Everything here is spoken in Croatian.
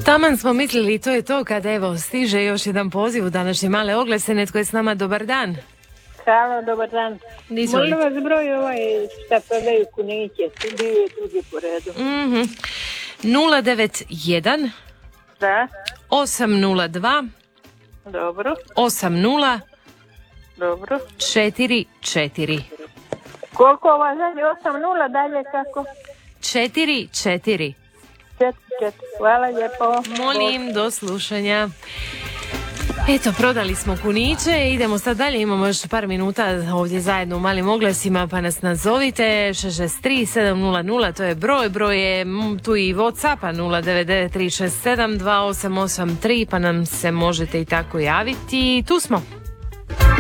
Taman smo mislili to je to kada evo stiže još jedan poziv u današnje male oglase. Netko je s nama, dobar dan. Halo, dobar dan. Izvolite. Molim vas broj šta prodaju kuniće, bio je drugi po redu. 091 Da, 802 dobro, 80 dobro. 44. Koliko ova zadnje 8-0, dalje kako? 44. 4. Hvala lijepo. Molim, do slušanja. Eto, prodali smo kuniće, idemo sad dalje, imamo još par minuta ovdje zajedno u malim oglasima, pa nas nazovite, 663-700, to je broj je tu i Whatsappa 099-367-2883, pa nam se možete i tako javiti, tu smo.